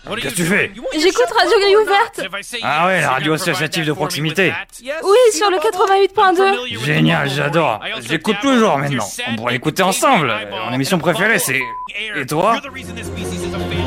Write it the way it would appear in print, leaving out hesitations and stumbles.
Qu'est-ce que tu fais? J'écoute Radio Grille Ouverte. Ah ouais, la radio associative de proximité. Oui, sur le 88.2. Génial, j'adore. J'écoute toujours maintenant. On pourrait l'écouter ensemble. Mon émission préférée, c'est... Et toi?